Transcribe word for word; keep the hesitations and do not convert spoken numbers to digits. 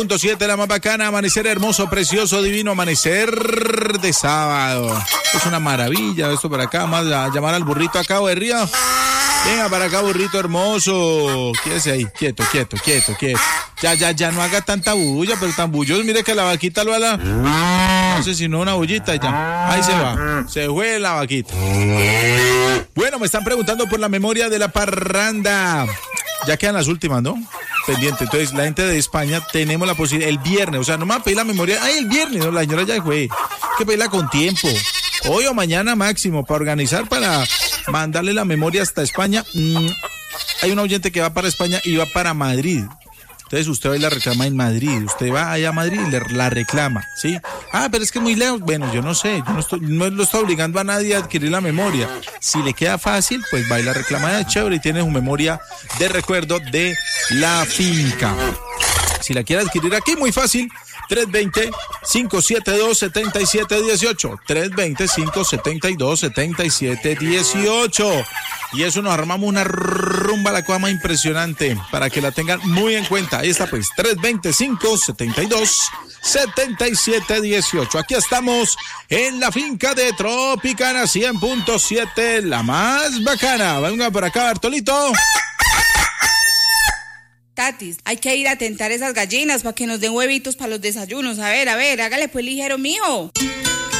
Punto siete, la más bacana, amanecer hermoso, precioso, divino, amanecer de sábado. Es una maravilla esto para acá, más a llamar al burrito acá, de Río. Venga para acá, burrito hermoso. Quédese ahí, quieto, quieto, quieto, quieto. Ya, ya, ya, no haga tanta bulla, pero tan bulloso. Mire que la vaquita lo hará. No sé si no una bullita y ya. Ahí se va. Se fue la vaquita. Bueno, me están preguntando por la memoria de la parranda. Ya quedan las últimas, ¿no? Pendiente. Entonces, la gente de España tenemos la posibilidad, el viernes, o sea, no me va a pedir la memoria. Ay, el viernes, no, la señora ya fue. Hay que pedirla con tiempo. Hoy o mañana máximo, para organizar, para mandarle la memoria hasta España. Mm, hay un oyente que va para España y va para Madrid. Entonces usted va y la reclama en Madrid, usted va allá a Madrid y le, la reclama, ¿sí? Ah, pero es que es muy lejos. Bueno, yo no sé, yo no estoy, no lo estoy obligando a nadie a adquirir la memoria. Si le queda fácil, pues va y la reclama de chévere y tiene su memoria de recuerdo de la finca. Si la quiere adquirir aquí, muy fácil, tres dos cero, cinco siete dos, siete siete uno ocho, tres dos cero, cinco siete dos, siete siete uno ocho. Y eso nos armamos una rumba la cosa más impresionante para que la tengan muy en cuenta. Ahí está pues, tres dos cero, cinco siete dos, siete siete uno ocho. Aquí estamos en la finca de Tropicana cien punto siete, la más bacana. Venga por acá, Bartolito. Tatis, hay que ir a tentar esas gallinas para que nos den huevitos para los desayunos. A ver, a ver, hágale pues ligero, mijo.